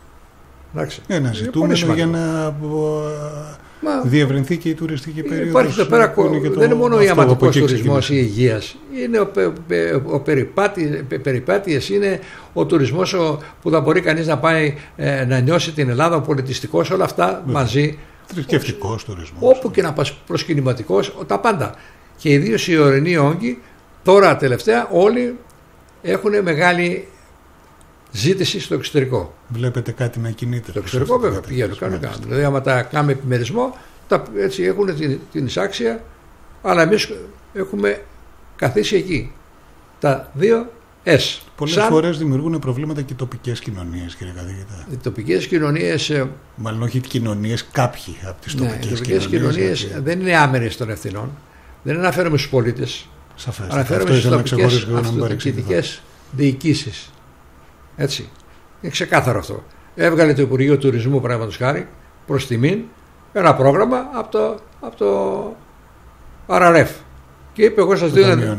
Να ζητούμε για να διευρυνθεί και η τουριστική περίοδος. Υπάρχει εδώ πέρα, δεν είναι μόνο ο ιαματικός τουρισμός ή υγείας, είναι ο περιπάτειες, είναι ο τουρισμός που θα μπορεί κανείς να πάει να νιώσει την Ελλάδα, ο πολιτιστικός, όλα αυτά μαζί. Θρησκευτικός τουρισμός. Όπου και να πας, προσκυνηματικός, τα πάντα. Και ιδίως οι ορεινοί όγκοι, τώρα τελευταία όλοι έχουν μεγάλη ζήτηση στο εξωτερικό. Βλέπετε κάτι να κινείται? Στο εξωτερικό βέβαια πηγαίνουν, κάνουν. Δηλαδή άμα τα κάνουμε επιμερισμό, έτσι έχουν την εισάξια, αλλά εμείς έχουμε καθίσει εκεί. Τα δύο S. Πολλές φορές δημιουργούν προβλήματα και οι τοπικές κοινωνίες, κύριε καθηγητά. Οι τοπικές κοινωνίες. Μάλλον όχι οι κοινωνίες, κάποιοι από τις τοπικές κοινωνίες δεν είναι άμερες των ευθυνών. Δεν αναφέρομαι στους πολίτες. Σαφές. Αναφέρομαι στις τοπικές αυτοδιοικητικές διοικήσεις. Έτσι. Είναι ξεκάθαρο αυτό. έβγαλε το Υπουργείο Τουρισμού, παραδείγματος χάρη, προς τιμήν, ένα πρόγραμμα από το RRF. Και είπε: εγώ σας δίνω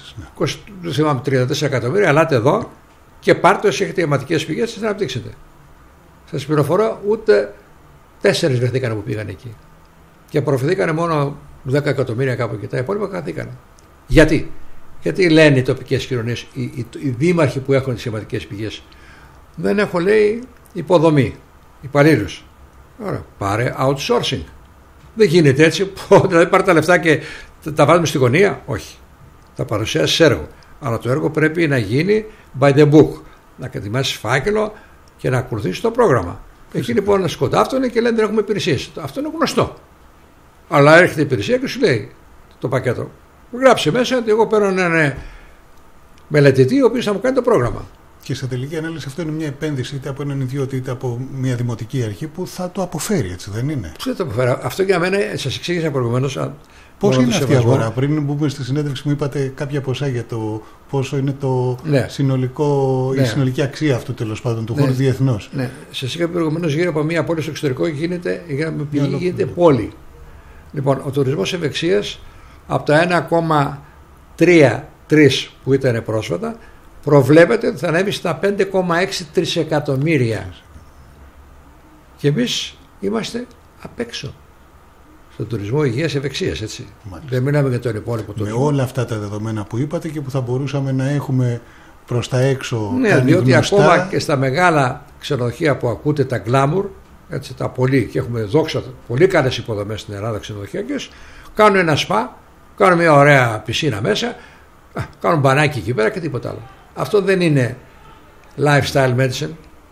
34 εκατομμύρια, ελάτε εδώ και πάρτε όσοι έχετε αιματικές πηγές, σας να αναπτύξετε. Σας πληροφορώ, ούτε 4 βρεθήκανε που πήγαν εκεί. Και απορροφηθήκανε μόνο 10 εκατομμύρια κάπου εκεί. Τα υπόλοιπα καθήκανε. Γιατί? Γιατί λένε οι τοπικές κοινωνίες, οι δήμαρχοι που έχουν τις αιματικές πηγές, δεν έχω, λέει, υποδομή, υπαλλήλους. Άρα πάρε outsourcing. Δεν γίνεται έτσι. Δηλαδή πάρε τα λεφτά και τα βάζουμε στη γωνία. Όχι. Τα παρουσιάσεις έργο. Αλλά το έργο πρέπει να γίνει by the book. Να κατημάσεις φάκελο και να ακολουθήσεις το πρόγραμμα. Εκεί λοιπόν να σκοντάφτουν και λένε δεν έχουμε υπηρεσίες. Αυτό είναι γνωστό. Αλλά έρχεται η υπηρεσία και σου λέει το πακέτο: γράψε μέσα ότι εγώ παίρνω έναν μελετητή ο οποίος θα μου κάνει το πρόγραμμα. Και σε τελική ανάλυση αυτό είναι μια επένδυση είτε από έναν ιδιώτη είτε από μια δημοτική αρχή που θα το αποφέρει, έτσι δεν είναι? Πώς θα το αποφέρει? Αυτό για μένα, σας εξήγησα προηγουμένως. Πώς είναι αυτή η αγορά? Πριν μπούμε στη συνέντευξη μου είπατε κάποια ποσά για το πόσο είναι το η συνολική αξία αυτού τέλος πάντων του χώρου διεθνώς. Ναι, σας είχα προηγουμένως γύρω από μια πόλη στο εξωτερικό γίνεται πόλη. Λοιπόν, ο τουρισμός ευεξίας από τα 1,3 που ήταν πρόσφατα προβλέπεται ότι θα ανέβει στα 5,6 τρισεκατομμύρια. Και εμείς είμαστε απ' έξω στον τουρισμό υγείας ευεξίας, έτσι. Μάλιστα. Δεν μιλάμε για τον υπόλοιπο τουρισμό. Με όλα αυτά τα δεδομένα που είπατε και που θα μπορούσαμε να έχουμε προς τα έξω. Ναι, διότι γνωστά. Ακόμα και στα μεγάλα ξενοδοχεία που ακούτε τα glamour, έτσι, τα πολύ, και έχουμε δόξα πολύ καλές υποδομές στην Ελλάδα ξενοδοχειακές, κάνουν ένα σπα, κάνουν μια ωραία πισίνα μέσα, κάνουν μπανάκι εκεί πέρα και τίποτα άλλο. Αυτό δεν είναι lifestyle medicine.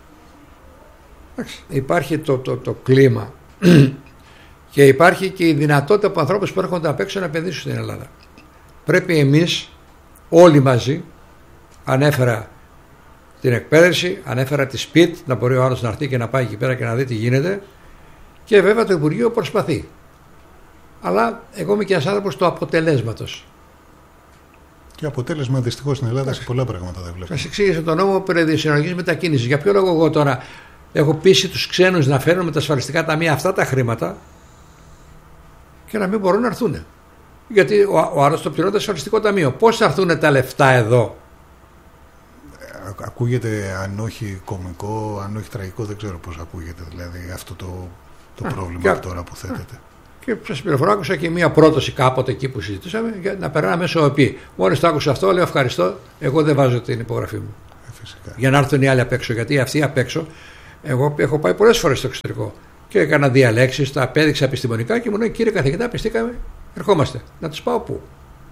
Υπάρχει το κλίμα και υπάρχει και η δυνατότητα από ανθρώπους που έρχονται απ' έξω να επενδύσουν στην Ελλάδα. Πρέπει εμείς όλοι μαζί, ανέφερα την εκπαίδευση, ανέφερα τη σπιτ, να μπορεί ο άλλος να έρθει και να πάει εκεί πέρα και να δει τι γίνεται, και βέβαια το Υπουργείο προσπαθεί. Αλλά εγώ είμαι και ένας άνθρωπος του αποτελέσματος. Και αποτέλεσμα δυστυχώς στην Ελλάδα σε πολλά πράγματα δεν βλέπω. Σας εξήγησα τον νόμο περί συνολικής μετακίνησης. Για ποιο λόγο εγώ τώρα έχω πείσει τους ξένους να φέρουν με τα ασφαλιστικά ταμεία αυτά τα χρήματα και να μην μπορούν να έρθουν? Γιατί ο άλλος το πληρώνει το ασφαλιστικό ταμείο. Πώς θα έρθουν τα λεφτά εδώ? Ακούγεται, αν όχι κωμικό, αν όχι τραγικό, δεν ξέρω πώς ακούγεται δηλαδή αυτό το πρόβλημα τώρα που θέτεται. Και σας πληροφορώ, άκουσα και μία πρόταση κάποτε εκεί που συζητούσαμε για να περνάμε μέσω ΟΕΠ. Μόλις το άκουσα αυτό, λέω ευχαριστώ, εγώ δεν βάζω την υπογραφή μου. Φυσικά. Για να έρθουν οι άλλοι απ' έξω. Γιατί αυτοί απ' έξω, εγώ έχω πάει πολλές φορές στο εξωτερικό και έκανα διαλέξεις, τα απέδειξα επιστημονικά και μου λέει: κύριε καθηγητά, πιστήκαμε, ερχόμαστε. Να τους πάω πού?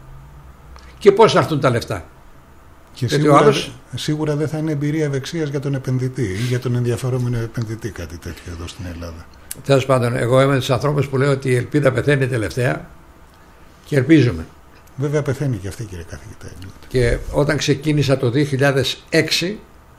Και πώς θα έρθουν τα λεφτά? Και σίγουρα δεν θα είναι εμπειρία ευεξίας για τον επενδυτή ή για τον ενδιαφερόμενο επενδυτή κάτι τέτοιο εδώ στην Ελλάδα. Τέλος πάντων, εγώ είμαι τους ανθρώπους που λέω ότι η ελπίδα πεθαίνει τελευταία και ελπίζουμε. Βέβαια πεθαίνει και αυτή, κύριε καθηγητά. Και όταν ξεκίνησα το 2006,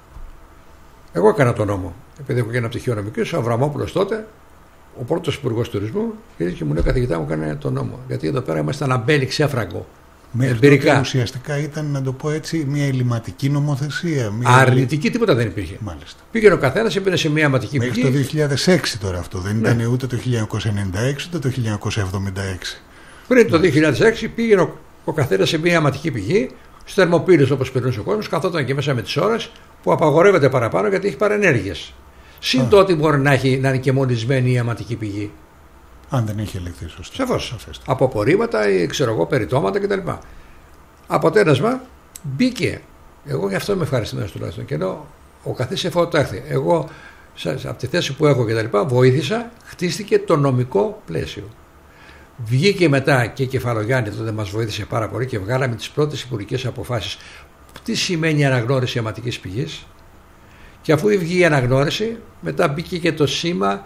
εγώ έκανα τον νόμο. Επειδή έχω και ένα πτυχίο νομικής, ο Αβραμόπουλος τότε, ο πρώτος υπουργός τουρισμού, και μου λέει: καθηγητά, μου έκανε τον νόμο. Γιατί εδώ πέρα είμαστε αναμπέλη ξέφραγκο. Εμπειρικά. Ουσιαστικά ήταν, να το πω έτσι, μια ελληματική νομοθεσία. Αρνητική τίποτα δεν υπήρχε. Μάλιστα. Πήγαινε ο καθένας, έμπαινε σε μια αιματική πηγή. Μέχρι το 2006 τώρα αυτό. Δεν ήταν ούτε το 1996 ούτε το 1976. Πριν το 2006 πήγαινε ο καθένας σε μια αιματική πηγή, στους θερμοπύλες όπως περνούσε ο κόσμος, καθόταν και μέσα με τις ώρες που απαγορεύεται παραπάνω γιατί έχει παρενέργειες. Συν το ότι μπορεί να είναι και μολυσμένη η αιματική πηγή. Αν δεν έχει ελεγχθεί σωστά. Σαφώς. Από απορρίμματα ή περιτώματα κτλ. Αποτέλεσμα, μπήκε. Εγώ γι' αυτό είμαι ευχαριστημένος τουλάχιστον. Και λέω: ο καθής εφότο έρθει. Εγώ, από τη θέση που έχω κτλ., βοήθησα, χτίστηκε το νομικό πλαίσιο. Βγήκε μετά και η Κεφαλογιάννη, τότε μας βοήθησε πάρα πολύ και βγάλαμε τις πρώτες υπουργικές αποφάσεις. Τι σημαίνει αναγνώριση αιματικής πηγής? Και αφού βγήκε η αναγνώριση, μετά μπήκε και το σήμα.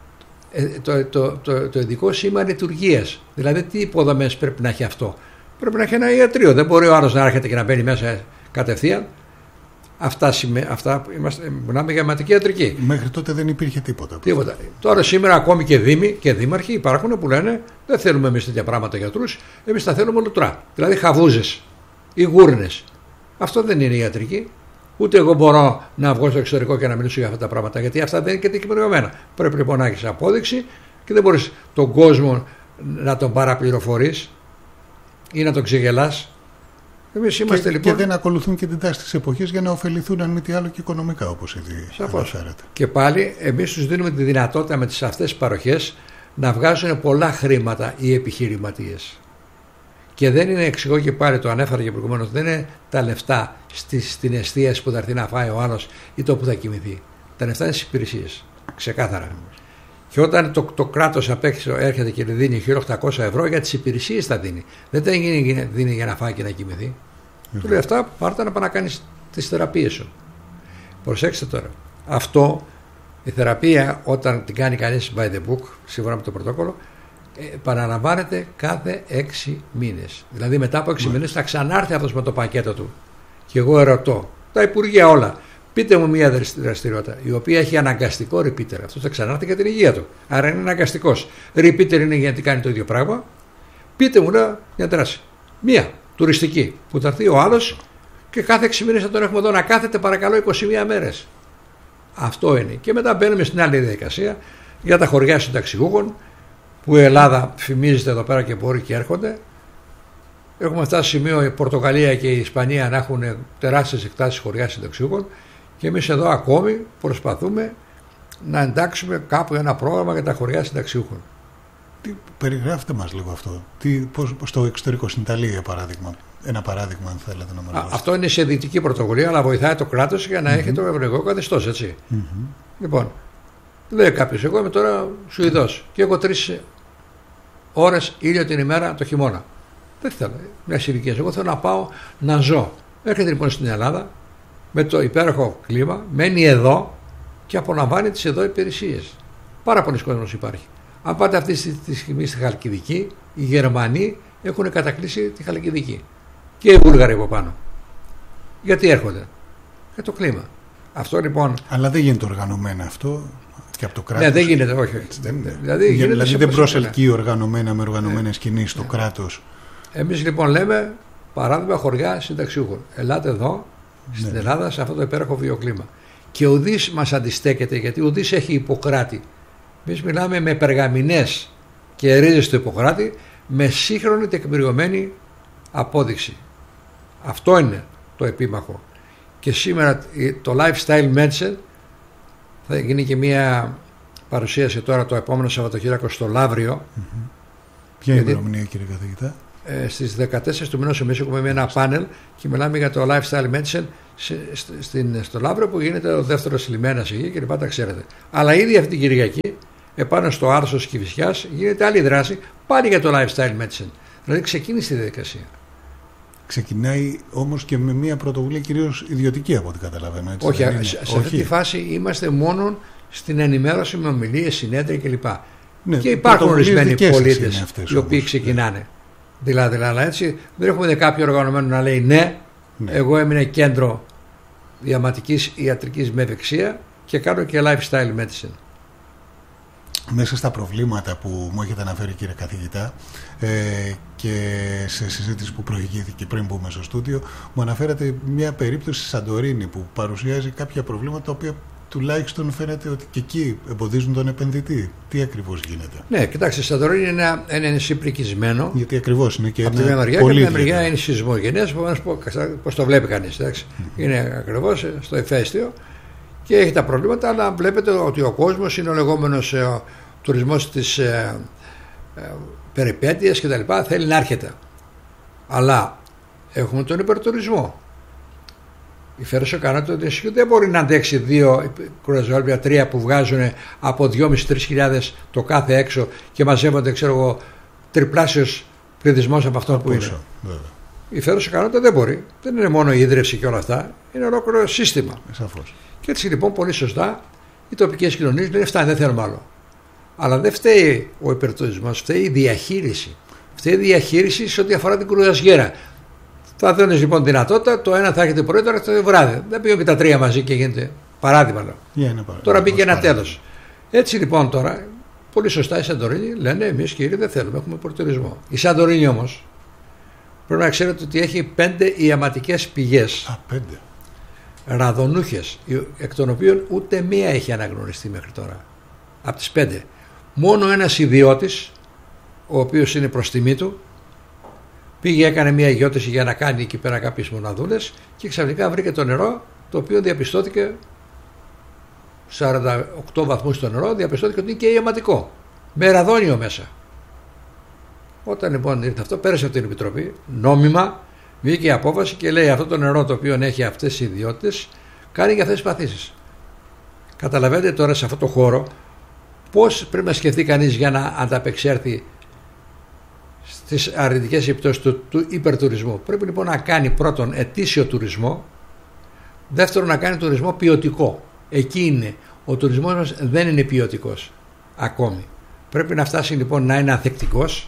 Το ειδικό σήμα λειτουργίας. Δηλαδή, τι υποδομές πρέπει να έχει αυτό? Πρέπει να έχει ένα ιατρείο. Δεν μπορεί ο άλλος να έρχεται και να μπαίνει μέσα κατευθείαν. Αυτά μιλάμε για αιματική ιατρική. Μέχρι τότε δεν υπήρχε τίποτα. Τώρα σήμερα ακόμη και δήμοι και δήμαρχοι υπάρχουν που λένε: δεν θέλουμε εμείς τέτοια πράγματα γιατρούς, εμείς τα θέλουμε λουτρά. Δηλαδή χαβούζες ή γούρνες. Αυτό δεν είναι ιατρική. Ούτε εγώ μπορώ να βγω στο εξωτερικό και να μιλήσω για αυτά τα πράγματα, γιατί αυτά δεν είναι και τεκμηριωμένα. Πρέπει λοιπόν να έχεις απόδειξη και δεν μπορείς τον κόσμο να τον παραπληροφορείς ή να τον ξεγελάς. Εμείς είμαστε λοιπόν. Και δεν ακολουθούν και την τάση της εποχής για να ωφεληθούν, αν μη τι άλλο, και οικονομικά, όπως ήδη αναφέρατε. Και πάλι εμείς τους δίνουμε τη δυνατότητα με τις αυτές τις παροχές να βγάζουν πολλά χρήματα οι επιχειρηματίες. Και δεν είναι, εξηγώ και πάλι, το ανέφερα και προηγουμένως, δεν είναι τα λεφτά στην εστίαση που θα έρθει να φάει ο άλλος ή το που θα κοιμηθεί. Τα λεφτά είναι στις υπηρεσίες. Ξεκάθαρα. Και όταν το κράτος απ' έξω έρχεται και δίνει 1.800 ευρώ, για τις υπηρεσίες θα δίνει. Δεν τα δίνει για να φάει και να κοιμηθεί. Του λέει αυτά, πάρτα να πάει να κάνεις τις θεραπείες σου. Προσέξτε τώρα. Αυτό, η θεραπεία, όταν την κάνει κανείς by the book, σύμφωνα με το πρωτόκολλο, παραλαμβάνεται κάθε 6 μήνες. Δηλαδή μετά από 6 μήνες θα ξανάρθει αυτός με το πακέτο του. Και εγώ ερωτώ, τα υπουργεία όλα, πείτε μου μια δραστηριότητα η οποία έχει αναγκαστικό repeater. Αυτό θα ξανάρθει για την υγεία του. Άρα είναι αναγκαστικός. Repeater είναι γιατί κάνει το ίδιο πράγμα. Πείτε μου μια δράση. Μία τουριστική που θα έρθει ο άλλος και κάθε 6 μήνες θα τον έχουμε εδώ να κάθεται, παρακαλώ, 21 μέρες. Αυτό είναι. Και μετά μπαίνουμε στην άλλη διαδικασία για τα χωριά συνταξιούχων, που η Ελλάδα φημίζεται εδώ πέρα και μπορεί και έρχονται. Έχουμε φτάσει σε σημείο η Πορτογαλία και η Ισπανία να έχουν τεράστιες εκτάσεις χωριά συνταξιούχων και εμείς εδώ ακόμη προσπαθούμε να εντάξουμε κάπου ένα πρόγραμμα για τα χωριά συνταξιούχων. Περιγράφτε μας λίγο αυτό. Πώς στο εξωτερικό, στην Ιταλία για παράδειγμα. Ένα παράδειγμα, αν θέλετε να μας δώσετε. Αυτό είναι σε δυτική πρωτοβουλία, αλλά βοηθάει το κράτος για να έχει το ευρωπαϊκό καθεστώς, έτσι. Λοιπόν, λέει κάποιος, εγώ είμαι τώρα Σουηδός και έχω 3 ώρες ήλιο την ημέρα το χειμώνα. Δεν θέλω μια ηλικία. Εγώ θέλω να πάω να ζω. Έρχεται λοιπόν στην Ελλάδα με το υπέροχο κλίμα, μένει εδώ και απολαμβάνει τις εδώ υπηρεσίες. Πάρα πολλοί κόσμος υπάρχει. Αν πάτε αυτή τη στιγμή στη Χαλκιδική, οι Γερμανοί έχουν κατακλείσει τη Χαλκιδική. Και οι Βούλγαροι από πάνω. Γιατί έρχονται? Για το κλίμα. Αυτό λοιπόν. Αλλά δεν γίνεται οργανωμένα αυτό και από το κράτος. Ναι, δεν γίνεται, όχι. Δηλαδή δεν προσελκύει οργανωμένα με οργανωμένες κινήσεις το κράτος. Εμείς λοιπόν λέμε, παράδειγμα, χωριά συνταξιούχων. Ελάτε εδώ, στην Ελλάδα, σε αυτό το υπέροχο βιοκλίμα. Και ουδής μας αντιστέκεται, γιατί ουδής έχει Ιπποκράτη. Εμείς μιλάμε με περγαμηνές και ρίζες του Ιπποκράτη, με σύγχρονη τεκμηριωμένη απόδειξη. Αυτό είναι το επίμαχο. Και σήμερα το lifestyle medicine θα γίνει και μια παρουσίαση τώρα το επόμενο Σαββατοκύριακο στο Λαύριο. Ποια είναι η ημερομηνία, κύριε καθηγητά? Στις 14 του μηνός εμείς έχουμε ένα πάνελ και μιλάμε για το lifestyle medicine στο Λαύριο, που γίνεται ο δεύτερος λιμένας εκεί και λοιπά, τα ξέρετε. Αλλά ήδη αυτή την Κυριακή επάνω στο Άρσος της Κηφισιάς γίνεται άλλη δράση πάλι για το lifestyle medicine. Δηλαδή ξεκίνησε η διαδικασία. Ξεκινάει όμως και με μια πρωτοβουλία κυρίως ιδιωτική, από ό,τι καταλαβαίνω. Έτσι, όχι, σε αυτή τη φάση είμαστε μόνο στην ενημέρωση με ομιλίες, συνέδρια κλπ. Ναι, και υπάρχουν ορισμένοι πολίτες οι οποίοι όμως ξεκινάνε. Δηλαδή, αλλά έτσι δεν έχουμε κάποιο οργανωμένο να λέει ναι, εγώ έμεινα κέντρο διαματικής ιατρικής με ευεξία και κάνω και lifestyle medicine. Μέσα στα προβλήματα που μου έχετε αναφέρει, κύριε καθηγητά, και σε συζήτηση που προηγήθηκε πριν μπούμε στο στούντιο, μου αναφέρατε μια περίπτωση στη Σαντορίνη που παρουσιάζει κάποια προβλήματα τα οποία τουλάχιστον φαίνεται ότι και εκεί εμποδίζουν τον επενδυτή. Τι ακριβώς γίνεται? Ναι, κοιτάξτε, η Σαντορίνη είναι ένα νησί πρικισμένο. Γιατί ακριβώς είναι και από τη μια μεριά, και από την μεριά είναι σεισμογενές, πώς το βλέπει κανείς. Είναι ακριβώς στο ηφαίστειο και έχει τα προβλήματα, αλλά βλέπετε ότι ο κόσμος είναι ο λεγόμενος τουρισμός της περιπέτειας και τα λοιπά, θέλει να έρχεται. Αλλά έχουμε τον υπερτουρισμό. Η Φέρος έκανε το νησιού δεν μπορεί να αντέξει 2 κρουαζιόλια, 3 που βγάζουν από 2.500-3.000 το κάθε έξω και μαζεύονται, ξέρω εγώ, τριπλάσιος πληθυσμός από αυτό που είναι. Βέβαια. Η Φέρος έκανε δεν μπορεί. Δεν είναι μόνο η ίδρυυση και όλα αυτά, είναι ολόκληρο σύστημα. Σαφώς. Και έτσι λοιπόν πολύ σωστά οι τοπικές κοινωνίες λένε φτάνει, δεν θέλουμε άλλο. Αλλά δεν φταίει ο υπερτουρισμός, φταίει η διαχείριση. Φταίει η διαχείριση σε ό,τι αφορά την κρουαζιέρα. Θα δίνεις λοιπόν δυνατότητα, το ένα θα έρχεται πρωί, το άλλο θα έρχεται βράδυ. Δεν πήγαν και τα 3 μαζί και γίνεται παράδειγμα. Τώρα μπήκε ένα τέλος. Έτσι λοιπόν τώρα, πολύ σωστά η Σαντορίνη λένε εμείς κύριοι δεν θέλουμε, έχουμε υπερτουρισμό. Η Σαντορίνη όμως πρέπει να ξέρετε ότι έχει 5 ιαματικές πηγές. 5. ραδονούχες, εκ των οποίων ούτε μία έχει αναγνωριστεί μέχρι τώρα. Από τις 5. Μόνο ένας ιδιώτης, ο οποίος είναι προς τιμή του, πήγε, έκανε μία γιώτηση για να κάνει εκεί πέρα κάποιες μοναδούλες και ξαφνικά βρήκε το νερό, το οποίο διαπιστώθηκε 48 βαθμούς το νερό, διαπιστώθηκε ότι είναι και αιματικό, με ραδόνιο μέσα. Όταν λοιπόν ήρθε αυτό, πέρασε από την Επιτροπή, νόμιμα, βγήκε η απόφαση και λέει αυτό το νερό το οποίο έχει αυτές οι ιδιότητες κάνει για αυτές τις παθήσεις. Καταλαβαίνετε τώρα σε αυτό το χώρο πώς πρέπει να σκεφτεί κανείς για να ανταπεξέλθει στις αρνητικές επιπτώσεις του υπερτουρισμού. Πρέπει λοιπόν να κάνει πρώτον ετήσιο τουρισμό, δεύτερον να κάνει τουρισμό ποιοτικό. Εκεί είναι. Ο τουρισμός μας δεν είναι ποιοτικός ακόμη. Πρέπει να φτάσει λοιπόν να είναι ανθεκτικός,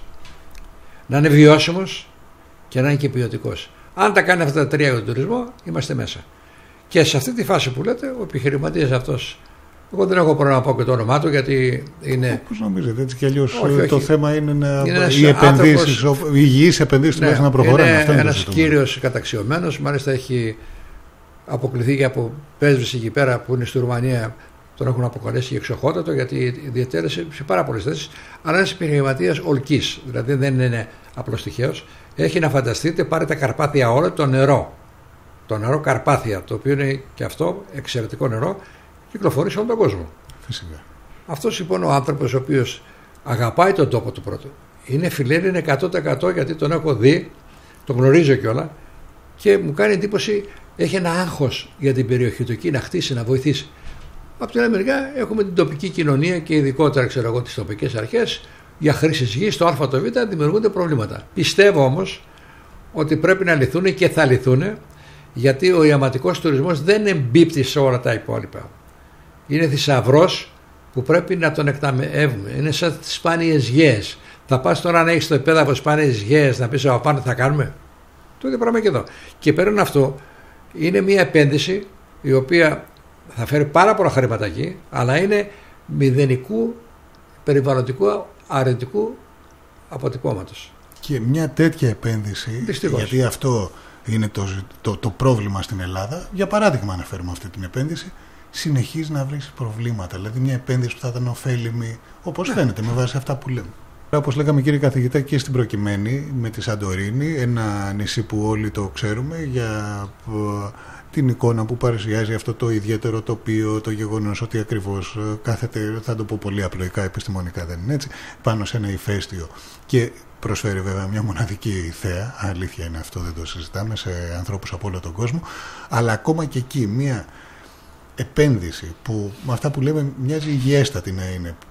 να είναι βιώσιμος και να είναι και ποιοτικός. Αν τα κάνει αυτά τα τρία για τον τουρισμό, είμαστε μέσα. Και σε αυτή τη φάση που λέτε, ο επιχειρηματίας αυτός, εγώ δεν έχω πρόβλημα να πω και το όνομά του, γιατί είναι. Πώς νομίζετε, έτσι κι αλλιώς το θέμα είναι οι επενδύσεις, οι υγιείς επενδύσεις του μέχρι να προχωράνε. Είναι ένας κύριος καταξιωμένος, μάλιστα έχει αποκληθεί και από πρέσβης εκεί πέρα που είναι στη Ρουμανία, τον έχουν αποκαλέσει εξοχότατο, γιατί διατέλεσε σε πάρα πολλές θέσεις. Αλλά ένας επιχειρηματίας ολκής, δηλαδή δεν είναι απλός τυχαίος. Έχει να φανταστείτε, πάρε τα Καρπάθια όλα, το νερό. Το νερό Καρπάθια, το οποίο είναι και αυτό εξαιρετικό νερό, κυκλοφορεί σε όλο τον κόσμο. Φυσικά. Αυτός λοιπόν ο άνθρωπος ο οποίος αγαπάει τον τόπο του πρώτο, είναι φιλέλλην 100%, γιατί τον έχω δει, τον γνωρίζω κιόλα και μου κάνει εντύπωση, έχει ένα άγχος για την περιοχή του εκεί, να χτίσει, να βοηθήσει. Από την άλλη μεριά έχουμε την τοπική κοινωνία και ειδικότερα ξέρω εγώ τις τοπικές αρχές για χρήσεις γης, στο α το β δημιουργούνται προβλήματα. Πιστεύω όμως ότι πρέπει να λυθούν και θα λυθούν, γιατί ο ιαματικός τουρισμός δεν εμπίπτει σε όλα τα υπόλοιπα. Είναι θησαυρός που πρέπει να τον εκταμεύουμε. Είναι σαν τις σπάνιες γέες. Θα πας τώρα να έχεις το επέδαφο σπάνιες γέες να πεις από πάνω τι θα κάνουμε. Το ίδιο πράγμα και εδώ. Και πέραν αυτό είναι μια επένδυση η οποία θα φέρει πάρα πολλά χρήματα εκεί, αλλά είναι μηδενικού περιβαλλοντικού αρνητικού αποτυπώματος. Και μια τέτοια επένδυση, δυστυχώς, γιατί αυτό είναι το πρόβλημα στην Ελλάδα, για παράδειγμα αναφέρουμε αυτή την επένδυση, συνεχίζει να βρει προβλήματα. Δηλαδή μια επένδυση που θα ήταν ωφέλιμη, όπως φαίνεται με βάση αυτά που λέμε. Όπως λέγαμε κύριε καθηγητά και στην προκειμένη με τη Σαντορίνη, ένα νησί που όλοι το ξέρουμε για την εικόνα που παρουσιάζει αυτό το ιδιαίτερο τοπίο, το γεγονός ότι ακριβώς κάθεται, θα το πω πολύ απλοϊκά, επιστημονικά δεν είναι έτσι, πάνω σε ένα ηφαίστειο και προσφέρει βέβαια μια μοναδική θέα, αλήθεια είναι αυτό, δεν το συζητάμε, σε ανθρώπους από όλο τον κόσμο, αλλά ακόμα και εκεί μια επένδυση που με αυτά που λέμε μοιάζει υγιέστατη να είναι,